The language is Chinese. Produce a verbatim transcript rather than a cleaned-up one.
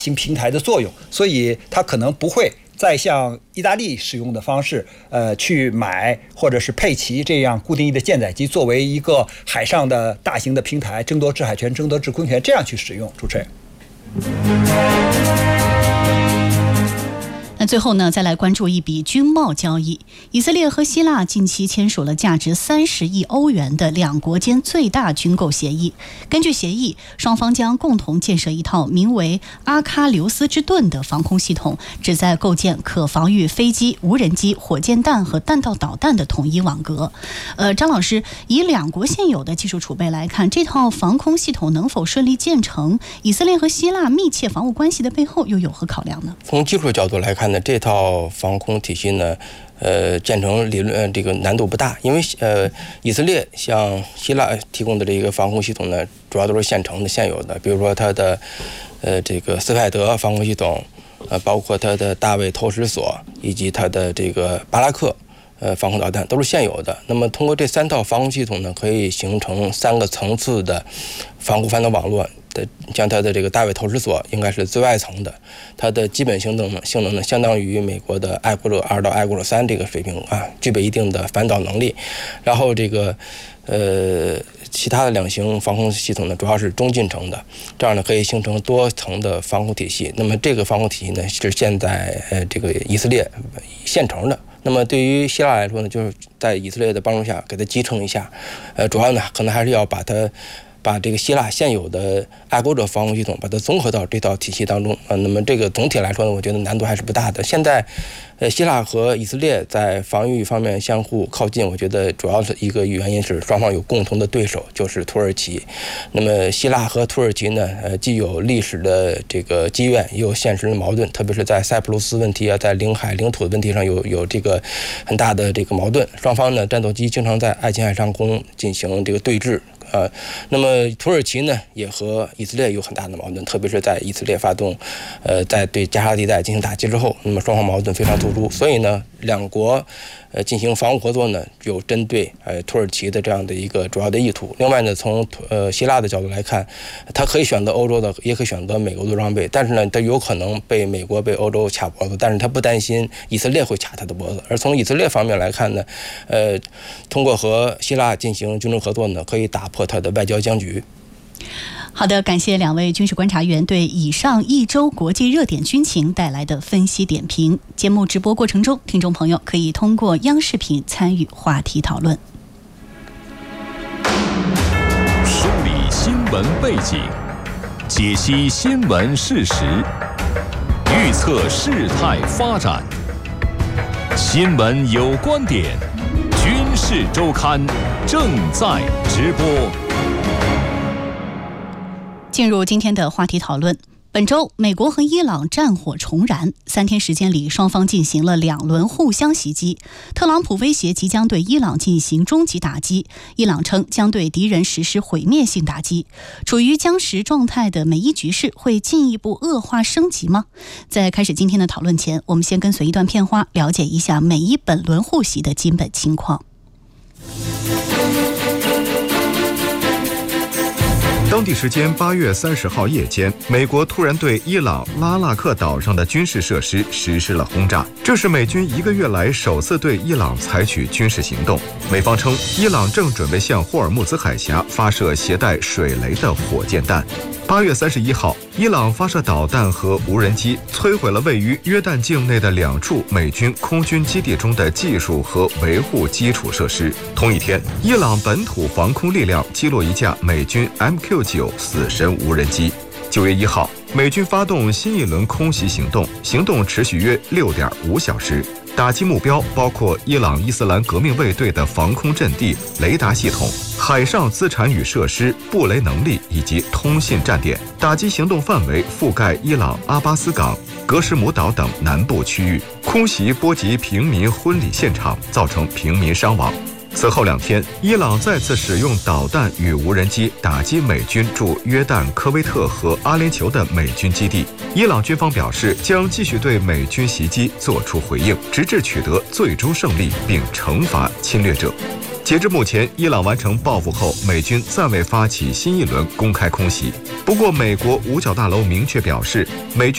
新平台的作用，所以它可能不会再像意大利使用的方式，呃，去买或者是配齐这样固定翼的舰载机作为一个海上的大型的平台，争夺制海权、争夺制空权这样去使用。主持人。 那最后呢，再来关注一笔军贸交易。以色列和希腊近期签署了价值三十亿欧元的两国间最大军购协议。根据协议，双方将共同建设一套名为阿喀琉斯之盾的防空系统，旨在构建可防御飞机、无人机、火箭弹和弹道导弹的统一网格。呃，张老师，以两国现有的技术储备来看，这套防空系统能否顺利建成？以色列和希腊密切防务关系的背后又有何考量呢？ 从技术角度来看，那这套防空体系呢，呃，建成理论、呃、这个难度不大，因为呃，以色列向希腊提供的这个防空系统呢，主要都是现成的、现有的，比如说它的呃这个斯派德防空系统，呃，包括它的大卫投石索以及它的这个巴拉克呃防空导弹都是现有的。那么通过这三套防空系统呢，可以形成三个层次的防空反导网络。的像它的这个大卫投石索应该是最外层的，它的基本性能性能呢，相当于美国的爱国者二到爱国者三这个水平啊，具备一定的反导能力。然后这个呃其他的两型防空系统呢，主要是中近程的，这样呢可以形成多层的防空体系。那么这个防空体系呢，是现在呃这个以色列现成的。那么对于希腊来说呢，就是在以色列的帮助下给它集成一下，呃，主要呢可能还是要把它。把这个希腊现有的爱国者防空系统把它综合到这套体系当中啊，那么这个总体来说呢，我觉得难度还是不大的。现在，呃，希腊和以色列在防御方面相互靠近，我觉得主要是一个原因是双方有共同的对手，就是土耳其。那么希腊和土耳其呢，呃，既有历史的这个积怨，也有现实的矛盾，特别是在塞浦路斯问题啊，在领海领土的问题上有有这个很大的这个矛盾。双方呢，战斗机经常在爱琴海上空进行这个对峙。呃，那么土耳其呢，也和以色列有很大的矛盾，特别是在以色列发动，呃，在对加沙地带进行打击之后，那么双方矛盾非常突出，所以呢，两国呃进行防务合作呢，有针对呃土耳其的这样的一个主要的意图。另外呢，从呃希腊的角度来看，它可以选择欧洲的，也可以选择美国的装备，但是呢，它有可能被美国、被欧洲卡脖子，但是它不担心以色列会卡它的脖子。而从以色列方面来看呢，呃，通过和希腊进行军事合作呢，可以打破它的外交僵局。 好的，感谢两位军事观察员对以上一周国际热点军情带来的分析点评。节目直播过程中，听众朋友可以通过央视频参与话题讨论。 梳理新闻背景，解析新闻事实，预测事态发展。新闻有观点，军事周刊正在直播。 进入今天的话题讨论。本周，美国和伊朗战火重燃，三天时间里，双方进行了两轮互相袭击。特朗普威胁即将对伊朗进行终极打击，伊朗称将对敌人实施毁灭性打击。处于僵持状态的美伊局势会进一步恶化升级吗？在开始今天的讨论前，我们先跟随一段片花，了解一下美伊本轮互袭的基本情况。 当地时间八月三十号夜间，美国突然对伊朗拉纳克岛上的军事设施实施了轰炸，这是美军一个月来首次对伊朗采取军事行动。美方称，伊朗正准备向霍尔木兹海峡发射携带水雷的火箭弹。八月三十一号，伊朗发射导弹和无人机，摧毁了位于约旦境内的两处美军空军基地中的技术和维护基础设施。同一天，伊朗本土防空力量击落一架美军 M Q 九 死神无人机。九月一号，美军发动新一轮空袭行动，行动持续约六点五小时。打击目标包括伊朗伊斯兰革命卫队的防空阵地、雷达系统、海上资产与设施、布雷能力以及通信站点。打击行动范围覆盖伊朗阿巴斯港、格什姆岛等南部区域。空袭波及平民婚礼现场，造成平民伤亡。此后两天，伊朗再次使用导弹与无人机打击美军驻约旦、科威特和阿联酋的美军基地。伊朗军方表示，将继续对美军袭击作出回应，直至取得最终胜利并惩罚侵略者。截至目前，伊朗完成报复后，美军暂未发起新一轮公开空袭。不过，美国五角大楼明确表示，美军